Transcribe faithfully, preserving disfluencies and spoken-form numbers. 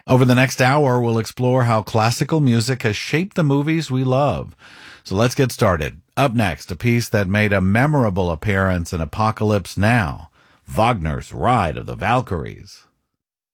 Over the next hour, we'll explore how classical music has shaped the movies we love. So let's get started. Up next, a piece that made a memorable appearance in Apocalypse Now, Wagner's Ride of the Valkyries.